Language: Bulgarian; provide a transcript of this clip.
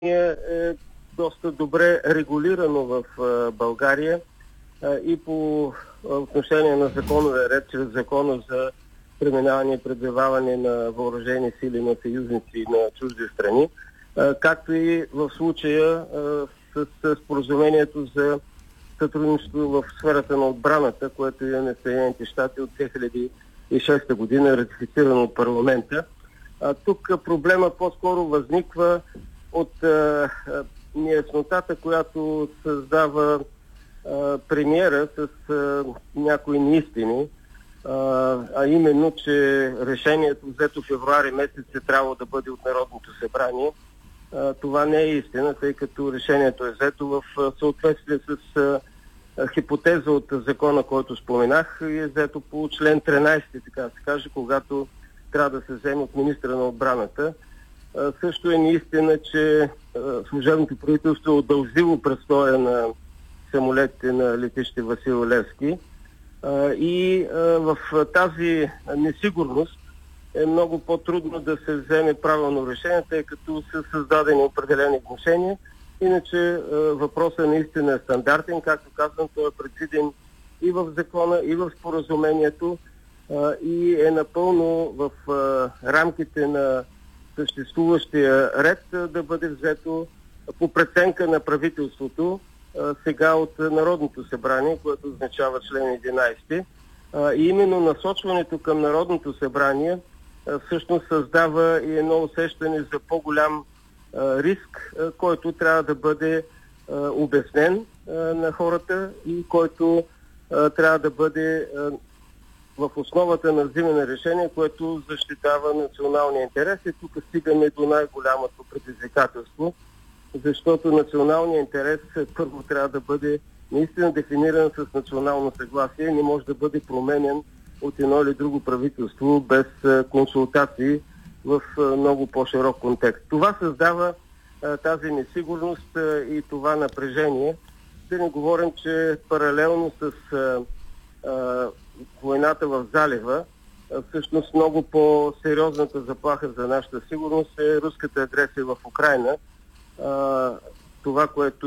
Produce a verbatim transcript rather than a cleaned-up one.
е доста добре регулирано в България и по отношение на законовия ред, чрез закона за преминаване и пребиваване на въоръжени сили на съюзници и на чужди страни, както и в случая с споразумението за сътрудничество в сферата на отбраната, което имаме в Съединените щати от две хиляди и шеста година, ратифицирано от парламента. А, тук проблема по-скоро възниква от а, а, неяснотата, която създава а, премиера с а, някои неистини, а, а именно, че решението взето в февруари месец е трябвало да бъде от Народното събрание. А, това не е истина, тъй като решението е взето в а, съответствие с а, хипотеза от закона, който споменах, и е взето по член тринайсети, така да се каже, когато трябва да се вземе от министра на отбраната. А, също е неистина, че а, служебното правителство е удължило престоя на самолетите на летище Васил Левски. А, и а, в тази несигурност е много по-трудно да се вземе правилно решение, тъй като са създадени определени внушения. Иначе въпросът наистина е стандартен, както казвам, той е предвиден и в закона, и в споразумението и е напълно в рамките на съществуващия ред да бъде взето по преценка на правителството сега от Народното събрание, което означава член единайсети. И именно насочването към Народното събрание всъщност създава и едно усещане за по-голям риск, който трябва да бъде обяснен на хората и който трябва да бъде в основата на взимане решение, което защитава националния интерес. И тук стигаме до най-голямото предизвикателство, защото националният интерес първо трябва да бъде наистина дефиниран с национално съгласие и не може да бъде променен от едно или друго правителство без консултации в много по-широк контекст. Това създава а, тази несигурност а, и това напрежение. Да не говорим, че паралелно с а, а, войната в залива, а, всъщност много по-сериозната заплаха за нашата сигурност е руската агресия в Украйна. А, това, което